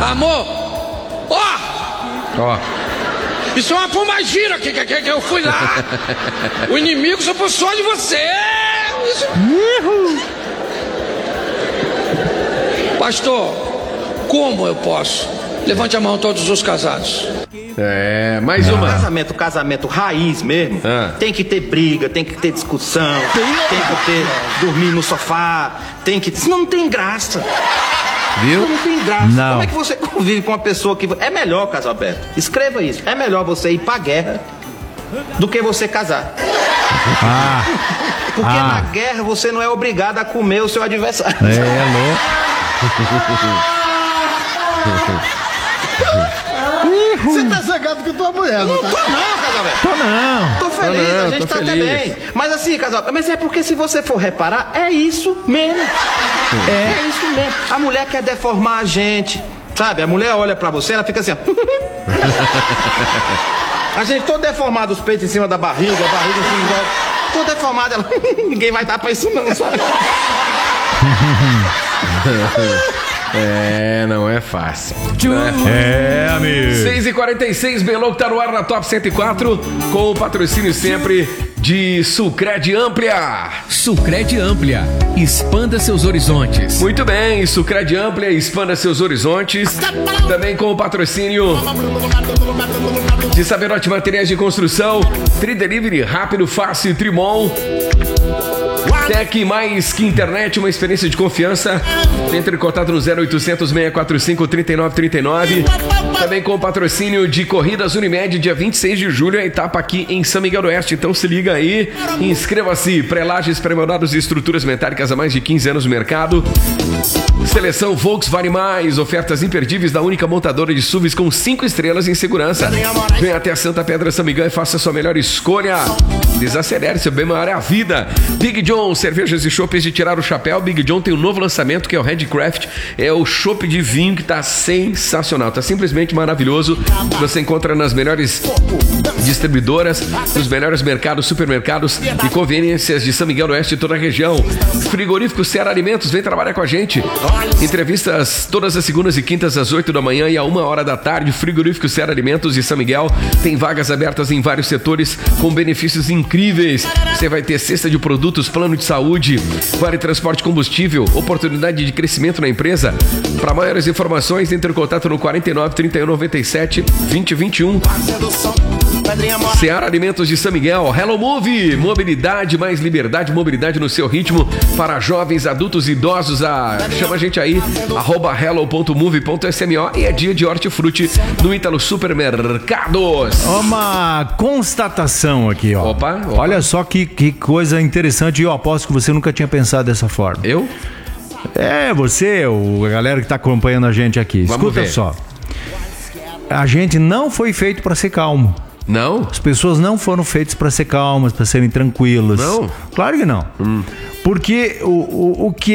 Amor, ó. Isso é uma pombagira que eu fui lá. O inimigo só passou de você. Pastor, como eu posso? Levante a mão todos os casados. Mais uma. Casamento raiz mesmo. Tem que ter briga, tem que ter discussão, tem que ter dormir no sofá, senão não tem graça. Viu? Não tem graça. Não. Como é que você convive com uma pessoa que... É melhor, Casalberto, escreva isso. É melhor você ir pra guerra do que você casar. Porque na guerra você não é obrigado a comer o seu adversário. Você tá zangado com tua mulher, não tá? Tô não, Casalberto. Tô feliz, a gente tá até bem. Mas assim, Casalberto, mas é porque se você for reparar, é isso mesmo. É isso mesmo. A mulher quer deformar a gente, sabe? A mulher olha pra você, ela fica assim, ó. A gente todo deformado, os peitos em cima da barriga, a barriga assim, igual. Todo deformado, ela... Ninguém vai dar pra isso não, sabe? Não é fácil. Amigo. 6h46, Beloco tá no ar na Top 104, com o patrocínio sempre de Sulcred Amplia. Sulcred Amplia, expanda seus horizontes. Muito bem, Sulcred Amplia, expanda seus horizontes. Também com o patrocínio de Saberote Materiais de Construção, Tri Delivery, rápido, fácil, Trimon. Tec mais que internet, uma experiência de confiança. Entre em contato no 0800 645 3939. Também com o patrocínio de Corridas Unimed, dia 26 de julho, a etapa aqui em São Miguel do Oeste. Então se liga aí, inscreva-se. Pré-lajes, pré-moldados e estruturas metálicas há mais de 15 anos no mercado. Seleção Volkswagen Mais, ofertas imperdíveis da única montadora de SUVs com 5 estrelas em segurança. Venha até a Santa Pedra São Miguel e faça a sua melhor escolha. Desacelere, seu bem maior é a vida. Big John, cervejas e chopes de tirar o chapéu. Big John tem um novo lançamento que é o Handcraft. É o chopp de vinho que tá sensacional, tá simplesmente maravilhoso. Você encontra nas melhores distribuidoras, nos melhores mercados, supermercados e conveniências de São Miguel do Oeste e toda a região. Frigorífico Seara Alimentos, vem trabalhar com a gente. Entrevistas todas as segundas e quintas às 8 da manhã e à 1h da tarde. Frigorífico Seara Alimentos de São Miguel tem vagas abertas em vários setores com benefícios incríveis. Você vai ter cesta de produtos, plano de saúde, vale transporte, combustível, oportunidade de crescimento na empresa. Para maiores informações, entre em contato no 49 31 97 20 21. Seara Alimentos de São Miguel. Hello Move, mobilidade mais liberdade, mobilidade no seu ritmo para jovens, adultos e idosos. Chama a gente aí, @hello.move.smo, e é dia de hortifruti no Ítalo Supermercados. Uma constatação aqui, ó. Opa. Olha só que coisa interessante, e eu aposto que você nunca tinha pensado dessa forma. Eu? Você, a galera que tá acompanhando a gente aqui. Vamos Escuta ver. só. A gente não foi feito para ser calmo. Não? As pessoas não foram feitas para ser calmas, para serem tranquilas. Não? Claro que não. Porque o que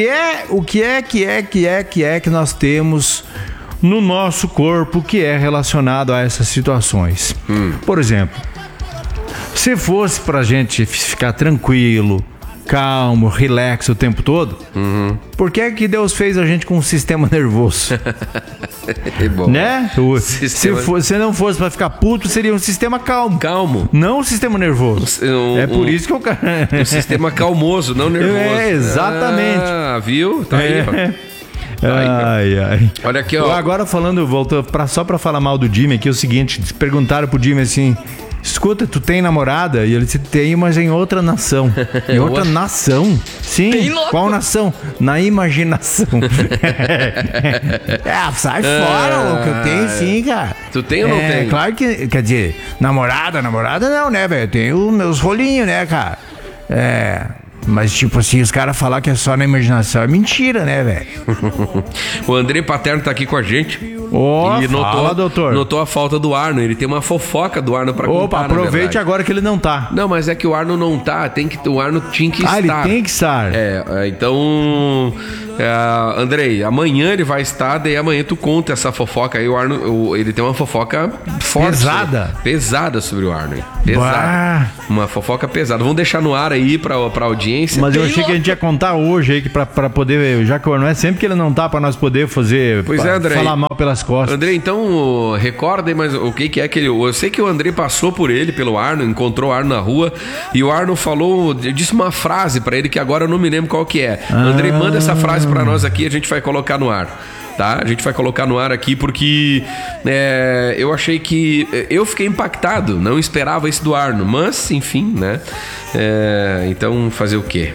que nós temos no nosso corpo que é relacionado a essas situações? Por exemplo, se fosse pra gente ficar tranquilo, calmo, relax o tempo todo, por que é que Deus fez a gente com um sistema nervoso? Bom, né? Se não fosse pra ficar puto, seria um sistema calmo. Calmo. Não um sistema nervoso. É por isso que eu... Um sistema calmoso, não nervoso. Exatamente. Viu? Tá aí, ó. Ai. Olha aqui, ó. Agora voltou só pra falar mal do Jimmy aqui, é o seguinte, perguntaram pro Jimmy assim: escuta, tu tem namorada? E ele disse: tem, mas em outra nação. Em outra nação? Sim. Qual nação? Na imaginação. Sai fora, louco. Eu tenho sim, cara. Tu tem ou não tem? Claro que, quer dizer, namorada não, né, velho? Eu tenho meus rolinhos, né, cara? Mas, tipo assim, os caras falar que é só na imaginação é mentira, né, velho? O André Paterno tá aqui com a gente. Fala, doutor. Notou a falta do Arno. Ele tem uma fofoca do Arno pra contar. Opa, aproveite agora que ele não tá. Não, mas é que o Arno não tá. O Arno tinha que estar. Ele tem que estar. Então... Andrei, amanhã ele vai estar, daí amanhã tu conta essa fofoca aí. O Arno, ele tem uma fofoca forte. Pesada sobre o Arno. Pesada. Uma fofoca pesada. Vamos deixar no ar aí pra audiência. Mas eu achei que a gente ia contar hoje aí, pra poder, já que o Arno é sempre que ele não tá, pra nós poder fazer, falar mal pelas costas. Andrei, então, recorda aí, mas o que é que ele... Eu sei que o Andrei passou por ele, pelo Arno, encontrou o Arno na rua, e o Arno falou, disse uma frase pra ele que agora eu não me lembro qual que é. Andrei, manda essa frase pra nós aqui, a gente vai colocar no ar. Tá? A gente vai colocar no ar aqui porque eu achei que... Eu fiquei impactado, não esperava isso do Arno, mas, enfim, né? Então, fazer o quê?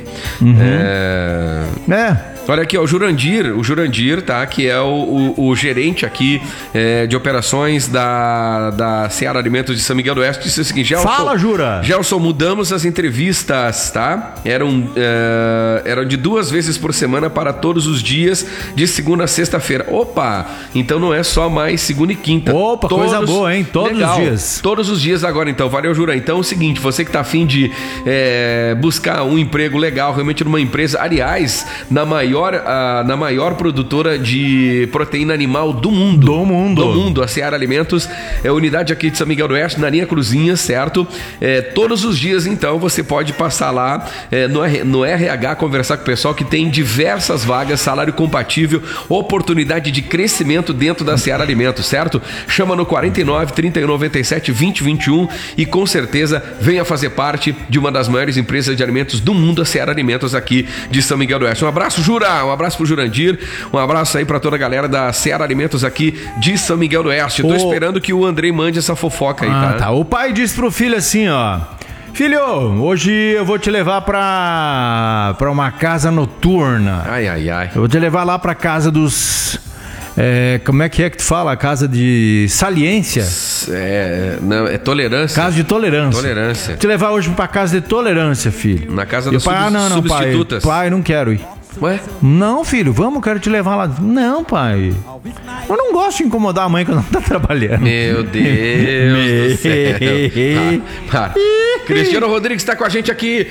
Olha aqui, ó, o Jurandir, tá? Que é o gerente aqui de operações da Seara Alimentos de São Miguel do Oeste. Disse o seguinte, Fala, Jura! Gelson, mudamos as entrevistas, tá? Eram de 2 vezes por semana para todos os dias, de segunda a sexta-feira. Opa! Então não é só mais segunda e quinta. Opa, coisa boa, hein? Todos os dias. Todos os dias agora, então. Valeu, Jura. Então é o seguinte, você que tá afim de buscar um emprego legal, realmente numa empresa, aliás, na maior produtora de proteína animal do mundo. A Seara Alimentos é a unidade aqui de São Miguel do Oeste, na linha Cruzinha, certo? Todos os dias, então, você pode passar lá no RH, conversar com o pessoal que tem diversas vagas, salário compatível, oportunidade de crescimento dentro da Seara Alimentos, certo? Chama no 49 31 97 20 21 e com certeza venha fazer parte de uma das maiores empresas de alimentos do mundo, a Seara Alimentos aqui de São Miguel do Oeste. Um abraço, Jura! Um abraço pro Jurandir, um abraço aí pra toda a galera da Seara Alimentos aqui de São Miguel do Oeste. Tô esperando que o Andrei mande essa fofoca aí, tá? O pai disse pro filho assim, ó: filho, hoje eu vou te levar pra uma casa noturna. Ai. Eu vou te levar lá pra casa dos... como é que tu fala? Casa de saliência? Não, é tolerância. Casa de tolerância. Tolerância. Te levar hoje pra casa de tolerância, filho. Na casa das não, substitutas. Pai, não quero ir. Ué? Não, filho, quero te levar lá. Não, pai. Eu não gosto de incomodar a mãe quando não tá trabalhando. Meu Deus do céu. Para. Cristiano Rodrigues tá com a gente aqui.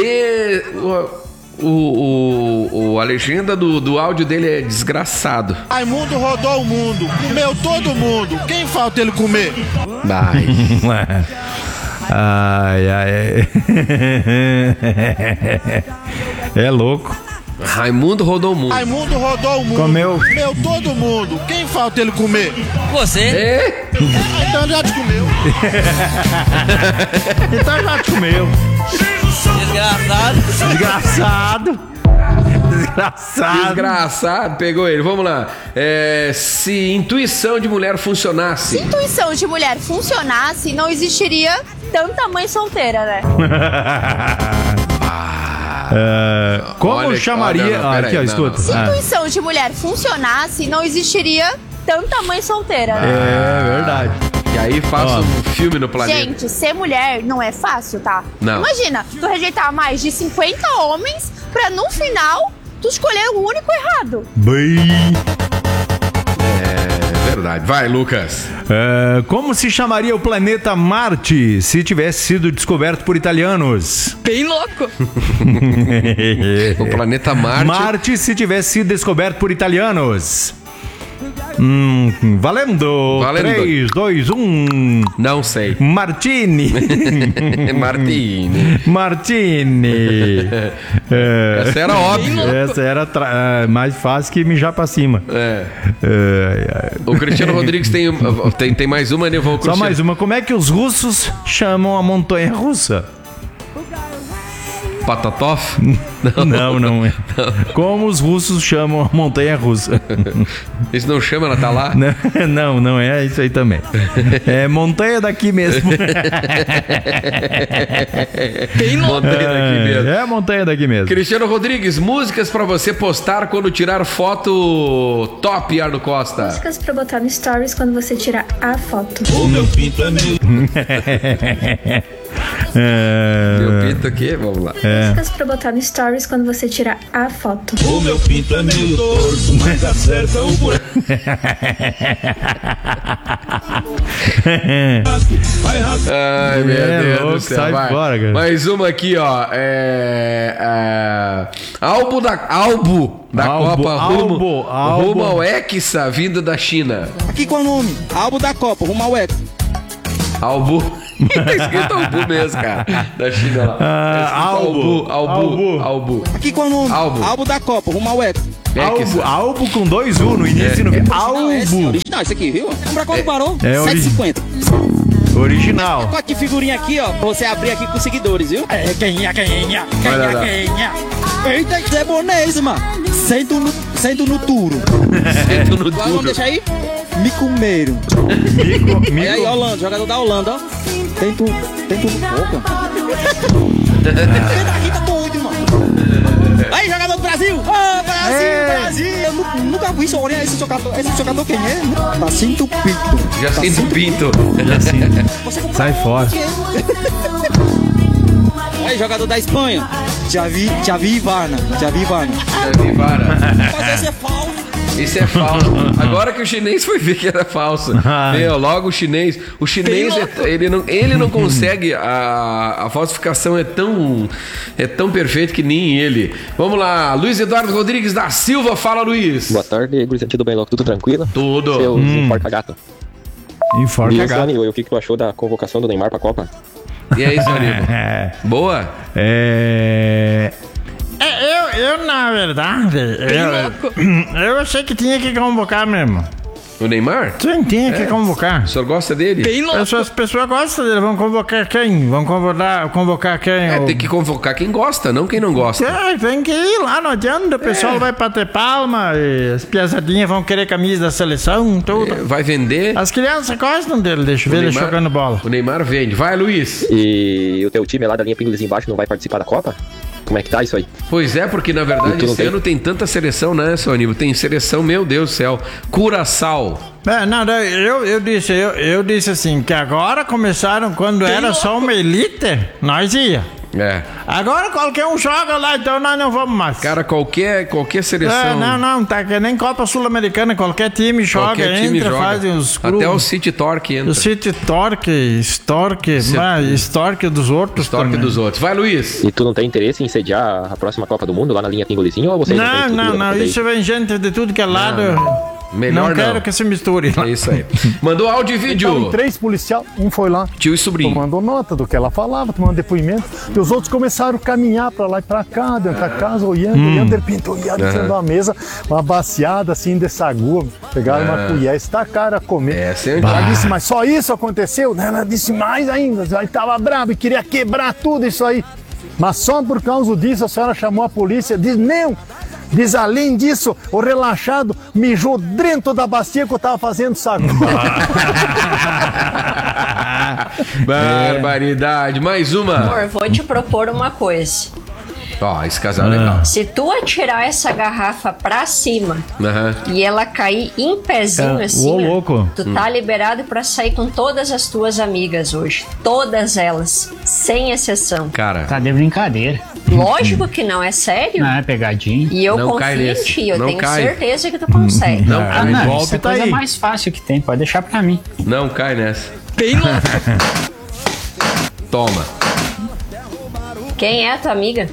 A legenda do áudio dele é desgraçado. Raimundo rodou o mundo, comeu todo mundo. Quem falta ele comer? Ai. É louco. Raimundo rodou o mundo. Raimundo rodou o mundo. Comeu todo mundo. Quem falta ele comer? Você? Então já te comeu. Desgraçado, pegou ele. Vamos lá. Se intuição de mulher funcionasse. Se intuição de mulher funcionasse, não existiria tanta mãe solteira, né? Como chamaria... aqui, ó, escuta. Se intuição de mulher funcionasse, não existiria tanta mãe solteira, né? É verdade. E aí faça um filme no planeta. Gente, ser mulher não é fácil, tá? Não. Imagina, tu rejeitar mais de 50 homens pra no final tu escolher o único errado. Verdade. Vai, Lucas. Como se chamaria o planeta Marte se tivesse sido descoberto por italianos? Bem louco. O planeta Marte. Marte se tivesse sido descoberto por italianos. Valendo. 3, 2, 1. Não sei. Martini. Essa era óbvia. Essa era mais fácil que mijar pra cima. O Cristiano Rodrigues tem mais uma, né? Só mais uma. Como é que os russos chamam a montanha russa? Patatov? Não é. Como os russos chamam a montanha russa? Eles não chamam, ela tá lá? Não é isso aí também. É montanha daqui mesmo. Montanha daqui mesmo. É montanha daqui mesmo. Cristiano Rodrigues, músicas pra você postar quando tirar foto top, Arno Costa. Músicas pra botar no stories quando você tirar a foto. O meu pinto é meu. Meu pinto aqui, vamos lá. Músicas pra botar no stories quando você tirar a foto. O meu pinto é meio torto, mas acerta o buraco. Ai, meu Deus louco, do céu. sai vai. fora, cara. Mais uma aqui, ó. Álbum da Copa rumo ao Hexa, vindo da China. Aqui qual é o nome? Álbum da Copa, rumo ao Hexa. Álbum. Tá escrito Albu mesmo, cara. Da China lá. Albu. Aqui qual é o nome? Álbum da Copa, rumo ao Hexa. Álbum com 2 U no início e no fim. Álbum. Original, esse aqui, viu? Comprar quanto parou? É 7,50. Original. Pacote de figurinha aqui, ó, pra você abrir aqui com os seguidores, viu? Quem. Eita, isso é bonês, mano. Sento no turo. Vamos deixar aí? Me comeram. E aí, Holanda, jogador da Holanda, ó. Tento no boca. Daqui tá doido, mano. Aí, jogador do Brasil! Ô, Brasil! Eu nunca vi isso, olha esse jogador quem é? Jacinto Pinto. Jacinto Pinto. Sai fora. Aí, jogador da Espanha. Javi Ivana. Pode ser falso. Isso é falso. Agora que o chinês foi ver que era falso. Meu, logo o chinês ele não consegue, a falsificação é tão perfeita que nem ele. Vamos lá, Luiz Eduardo Rodrigues da Silva, fala, Luiz. Boa tarde, gurizada, tudo bem, tudo tranquilo? Tudo. Seu enforca-gato. Enforca-gato. E o que tu achou da convocação do Neymar pra Copa? E aí, seu amigo? Boa? Eu na verdade, eu achei que tinha que convocar mesmo. O Neymar? Sim, tinha que convocar. O senhor gosta dele? As pessoas gostam dele, vão convocar quem? Vão convocar quem? Tem que convocar quem gosta, não quem não gosta. Tem que ir lá, não adianta. O pessoal vai bater palma, e as piazadinhas vão querer camisa da seleção, tudo. Vai vender. As crianças gostam dele, deixa eu ver ele jogando bola. O Neymar vende. Vai, Luiz. E o teu time lá da linha Pingules embaixo não vai participar da Copa? Como é que tá isso aí? Pois é, porque na verdade esse ano tem tanta seleção, né, seu Aníbal? Tem seleção, meu Deus do céu. Curaçao. Eu disse assim, que agora começaram, quando era só uma elite, nós ia. Agora qualquer um joga lá, então nós não vamos mais. Cara, qualquer seleção. Não, tá que nem Copa Sul-Americana, qualquer time joga, faz os grupos. Até o City Torque entra. O City Torque, Stork dos outros. Stork dos outros. Vai, Luiz. E tu não tem interesse em sediar a próxima Copa do Mundo lá na linha Pingulizinho ou você não, isso vem gente de tudo que é lado. Melhor não quero que se misture. É isso aí. Mandou áudio e vídeo. Então, 3 policiais, um foi lá. Tio e sobrinho. Tomando nota do que ela falava, tomando depoimento. E os outros começaram a caminhar pra lá e pra cá, dentro da casa, olhando, ele pintou, olhando em cima da mesa, uma baciada assim de sagu. Pegaram uma colher, estacaram a comer. Ela disse, mas só isso aconteceu? Ela disse mais ainda. Ela estava brava e queria quebrar tudo isso aí. Mas só por causa disso a senhora chamou a polícia. Diz, não. Diz, além disso, o relaxado mijou dentro da bacia que eu tava fazendo sagu. Barbaridade. Mais uma. Amor, vou te propor uma coisa. Esse casal é legal. Se tu atirar essa garrafa pra cima e ela cair em pezinho assim, tu tá liberado pra sair com todas as tuas amigas hoje. Todas elas, sem exceção. Cara, tá de brincadeira. Lógico que não, é sério. Não, é pegadinha. E eu confio em ti, eu tenho certeza que tu consegue. Não cai nessa. Essa é a coisa mais fácil que tem, pode deixar pra mim. Não cai nessa. Toma. Quem é a tua amiga?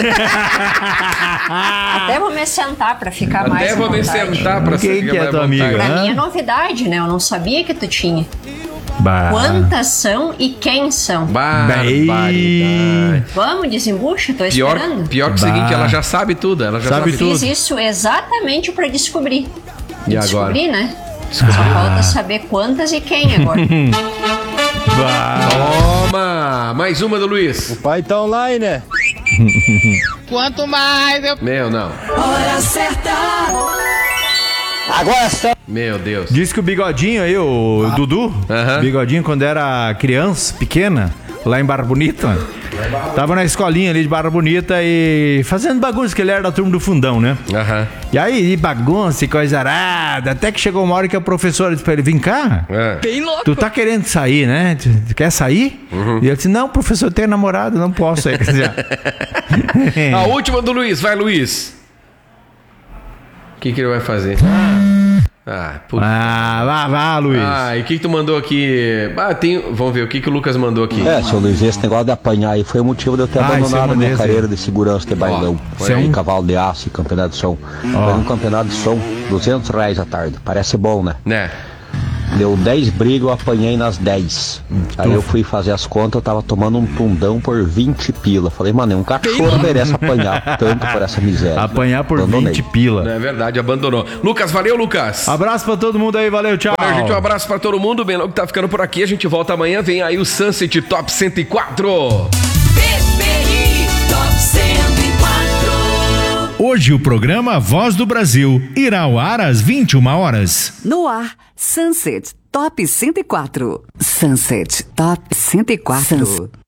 Até vou me sentar pra ficar mais à vontade. Quem que é a tua amiga? Pra mim é novidade, né? Eu não sabia que tu tinha. Quantas são e quem são? Barbaridade. Vamos, desembucha, tô esperando. Pior que o seguinte, ela já sabe tudo. Ela já sabe tudo. Fiz isso exatamente pra descobrir. E agora? Descobrir, né? Só falta saber quantas e quem agora. Toma! Mais uma do Luiz. O pai tá online, né? Quanto mais eu... Meu, não. Hora certa. Agora sim. Meu Deus. Diz que o Bigodinho aí, o Dudu, Bigodinho quando era criança, pequena, lá em Barra Bonita, Tava na escolinha ali de Barra Bonita e fazendo bagunça, que ele era da turma do fundão, né? Aham. E aí, bagunça e coisa arada, até que chegou uma hora que a professora disse pra ele, vem cá, Bem louco. tu tá querendo sair, né? Tu quer sair? E ele disse, não, professor, eu tenho namorado, não posso sair. A última do Luiz, vai, Luiz. O que ele vai fazer? Vá, Luiz. E o que tu mandou aqui? Vamos ver o que o Lucas mandou aqui. Seu Luiz, esse negócio de apanhar aí foi o motivo de eu ter abandonado a minha carreira de segurança de bailão. Foi cavalo de aço e campeonato de som. Foi um campeonato de som, R$200 à tarde. Parece bom, né? Deu 10 brigas, eu apanhei nas 10. Aí eu fui fazer as contas, eu tava tomando um tundão por 20 pila. Falei, mano, um cachorro merece apanhar tanto por essa miséria. Apanhar por 20 pila. Não é verdade, abandonou. Lucas, valeu, Lucas. Abraço pra todo mundo aí, valeu, tchau. Valeu, gente, um abraço pra todo mundo. Bem logo tá ficando por aqui, a gente volta amanhã. Vem aí o Sunset Top 104. PPI Top 104. Hoje o programa Voz do Brasil irá ao ar às 21 horas. No ar, Sunset Top 104. Sunset Top 104.